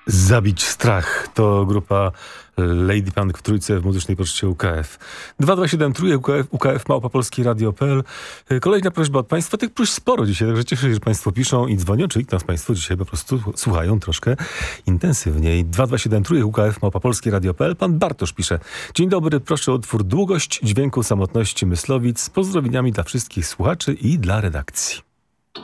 Zabić strach to grupa Lady Punk w Trójce w muzycznej poczcie UKF. 227 Trójek UKF małpa.polskieradio.pl. Kolejna prośba od Państwa. Tych próśb sporo dzisiaj, także cieszę się, że Państwo piszą i dzwonią, czyli nas Państwo dzisiaj po prostu słuchają troszkę intensywniej. 227 Trójek UKF małpa.polskieradio.pl. Pan Bartosz pisze: dzień dobry, proszę o utwór Długość dźwięku samotności Myslowic z pozdrowieniami dla wszystkich słuchaczy i dla redakcji.